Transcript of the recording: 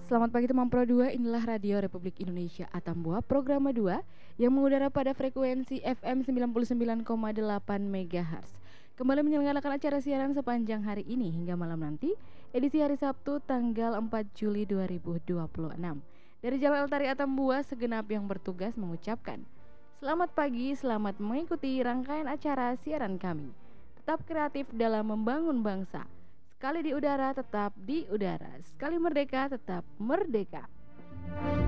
Selamat pagi teman Pro 2, inilah Radio Republik Indonesia Atambua Program 2 yang mengudara pada frekuensi FM 99,8 MHz. Kembali menyelenggarakan acara siaran sepanjang hari ini hingga malam nanti, edisi hari Sabtu tanggal 4 Juli 2026. Dari Jalan Altari Atambua, segenap yang bertugas mengucapkan selamat pagi, selamat mengikuti rangkaian acara siaran kami. Tetap kreatif dalam membangun bangsa. Sekali di udara tetap di udara, sekali merdeka tetap merdeka.